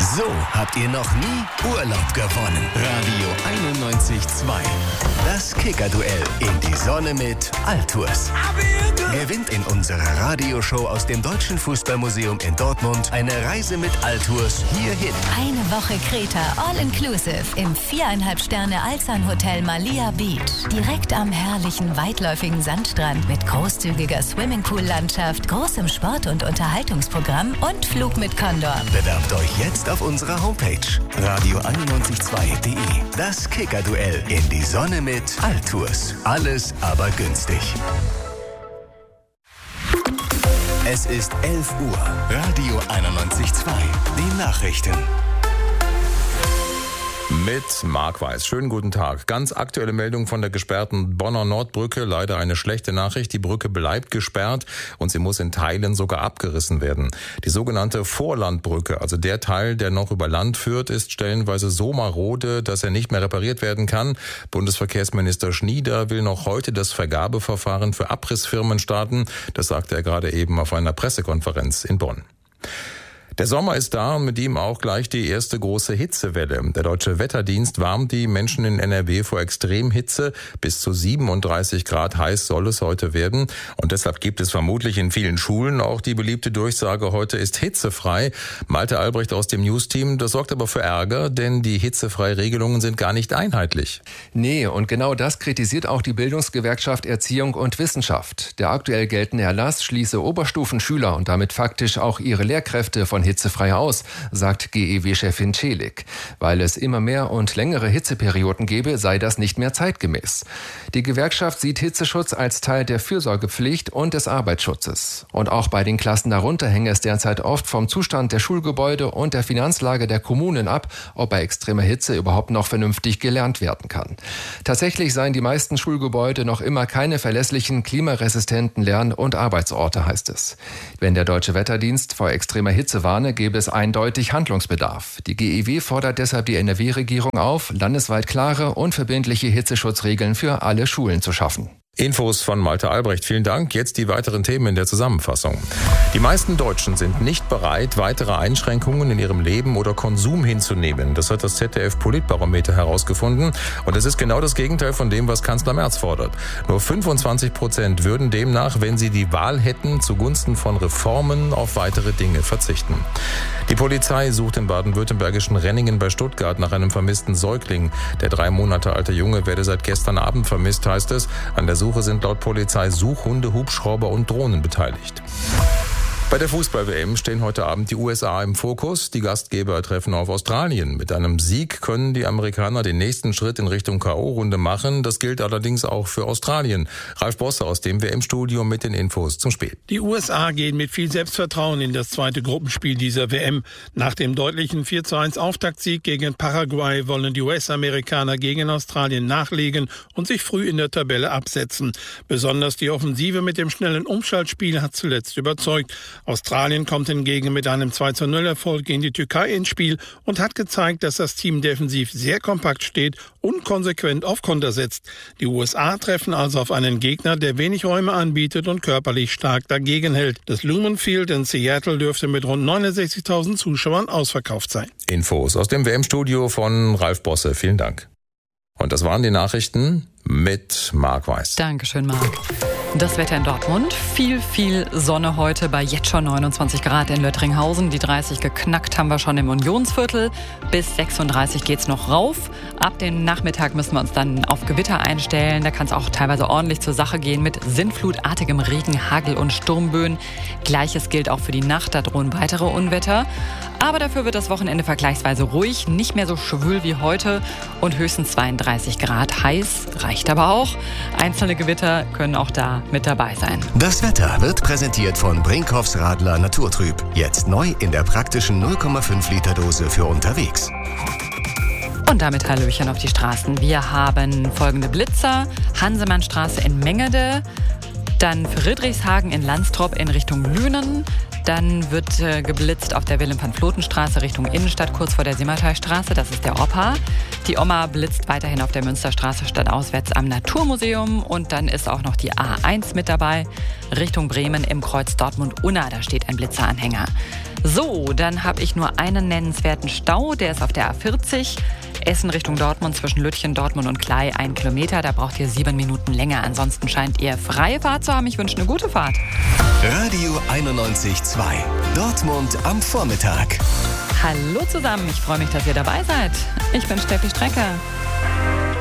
So habt ihr noch nie Urlaub gewonnen. Radio 91.2. Das Kicker-Duell in die Sonne mit Altours. Gewinnt in unserer Radioshow aus dem Deutschen Fußballmuseum in Dortmund eine Reise mit Altours hierhin. Eine Woche Kreta All-Inclusive im 4,5 Sterne Alsan Hotel Malia Beach. Direkt am herrlichen, weitläufigen Sandstrand mit großzügiger Swimmingpool-Landschaft, großem Sport- und Unterhaltungsprogramm und Flug mit Condor. Bewerbt euch jetzt auf unserer Homepage radio912.de. Das Kicker-Duell in die Sonne mit Altours. Alles aber günstig. Es ist 11 Uhr. Radio 91.2. Die Nachrichten. Mit Marc Weiß. Schönen guten Tag. Ganz aktuelle Meldung von der gesperrten Bonner Nordbrücke. Leider eine schlechte Nachricht. Die Brücke bleibt gesperrt und sie muss in Teilen sogar abgerissen werden. Die sogenannte Vorlandbrücke, also der Teil, der noch über Land führt, ist stellenweise so marode, dass er nicht mehr repariert werden kann. Bundesverkehrsminister Schnieder will noch heute das Vergabeverfahren für Abrissfirmen starten. Das sagte er gerade eben auf einer Pressekonferenz in Bonn. Der Sommer ist da und mit ihm auch gleich die erste große Hitzewelle. Der Deutsche Wetterdienst warnt die Menschen in NRW vor Extremhitze. Bis zu 37 Grad heiß soll es heute werden. Und deshalb gibt es vermutlich in vielen Schulen auch die beliebte Durchsage, heute ist hitzefrei. Malte Albrecht aus dem News-Team, das sorgt aber für Ärger, denn die Hitzefrei-Regelungen sind gar nicht einheitlich. Nee, und genau das kritisiert auch die Bildungsgewerkschaft Erziehung und Wissenschaft. Der aktuell geltende Erlass schließe Oberstufenschüler und damit faktisch auch ihre Lehrkräfte von hitzefrei aus, sagt GEW-Chefin Celik. Weil es immer mehr und längere Hitzeperioden gebe, sei das nicht mehr zeitgemäß. Die Gewerkschaft sieht Hitzeschutz als Teil der Fürsorgepflicht und des Arbeitsschutzes. Und auch bei den Klassen darunter hänge es derzeit oft vom Zustand der Schulgebäude und der Finanzlage der Kommunen ab, ob bei extremer Hitze überhaupt noch vernünftig gelernt werden kann. Tatsächlich seien die meisten Schulgebäude noch immer keine verlässlichen, klimaresistenten Lern- und Arbeitsorte, heißt es. Wenn der Deutsche Wetterdienst vor extremer Hitze warne, gäbe es eindeutig Handlungsbedarf. Die GEW fordert deshalb die NRW-Regierung auf, landesweit klare und verbindliche Hitzeschutzregeln für alle Schulen zu schaffen. Infos von Malte Albrecht. Vielen Dank. Jetzt die weiteren Themen in der Zusammenfassung. Die meisten Deutschen sind nicht bereit, weitere Einschränkungen in ihrem Leben oder Konsum hinzunehmen. Das hat das ZDF-Politbarometer herausgefunden. Und es ist genau das Gegenteil von dem, was Kanzler Merz fordert. Nur 25% würden demnach, wenn sie die Wahl hätten, zugunsten von Reformen auf weitere Dinge verzichten. Die Polizei sucht im baden-württembergischen Renningen bei Stuttgart nach einem vermissten Säugling. Der 3 Monate alte Junge werde seit gestern Abend vermisst, heißt es. An der Suche sind laut Polizei Suchhunde, Hubschrauber und Drohnen beteiligt. Bei der Fußball-WM stehen heute Abend die USA im Fokus. Die Gastgeber treffen auf Australien. Mit einem Sieg können die Amerikaner den nächsten Schritt in Richtung K.O.-Runde machen. Das gilt allerdings auch für Australien. Ralf Bosse aus dem WM-Studio mit den Infos zum Spiel. Die USA gehen mit viel Selbstvertrauen in das zweite Gruppenspiel dieser WM. Nach dem deutlichen 4:1 Auftaktsieg gegen Paraguay wollen die US-Amerikaner gegen Australien nachlegen und sich früh in der Tabelle absetzen. Besonders die Offensive mit dem schnellen Umschaltspiel hat zuletzt überzeugt. Australien kommt hingegen mit einem 2:0-Erfolg gegen die Türkei ins Spiel und hat gezeigt, dass das Team defensiv sehr kompakt steht und konsequent auf Konter setzt. Die USA treffen also auf einen Gegner, der wenig Räume anbietet und körperlich stark dagegen hält. Das Lumen Field in Seattle dürfte mit rund 69.000 Zuschauern ausverkauft sein. Infos aus dem WM-Studio von Ralf Bosse. Vielen Dank. Und das waren die Nachrichten mit Marc Weiß. Dankeschön, Marc. Das Wetter in Dortmund. Viel Sonne heute bei jetzt schon 29 Grad in Löttringhausen. Die 30 geknackt haben wir schon im Unionsviertel. Bis 36 geht's noch rauf. Ab dem Nachmittag müssen wir uns dann auf Gewitter einstellen. Da kann es auch teilweise ordentlich zur Sache gehen mit sinnflutartigem Regen, Hagel und Sturmböen. Gleiches gilt auch für die Nacht. Da drohen weitere Unwetter. Aber dafür wird das Wochenende vergleichsweise ruhig. Nicht mehr so schwül wie heute und höchstens 32 Grad. Heiß reicht aber auch. Einzelne Gewitter können auch da mit dabei sein. Das Wetter wird präsentiert von Brinkhoffs Radler Naturtrüb. Jetzt neu in der praktischen 0,5 Liter Dose für unterwegs. Und damit Hallöchen auf die Straßen. Wir haben folgende Blitzer. Hansemannstraße in Mengede, dann Friedrichshagen in Landstrop in Richtung Lünen. Dann wird geblitzt auf der Wilhelm-van-Floten-Straße Richtung Innenstadt, kurz vor der Simmertalstraße. Das ist der Opa. Die Oma blitzt weiterhin auf der Münsterstraße stadtauswärts am Naturmuseum. Und dann ist auch noch die A1 mit dabei, Richtung Bremen im Kreuz Dortmund-Unna. Da steht ein Blitzeranhänger. So, dann habe ich nur einen nennenswerten Stau, der ist auf der A40. Essen Richtung Dortmund zwischen Lütchen, Dortmund und Klei 1 Kilometer. Da braucht ihr 7 Minuten länger. Ansonsten scheint ihr freie Fahrt zu haben. Ich wünsche eine gute Fahrt. Radio 91.2. Dortmund am Vormittag. Hallo zusammen. Ich freue mich, dass ihr dabei seid. Ich bin Steffi Strecker.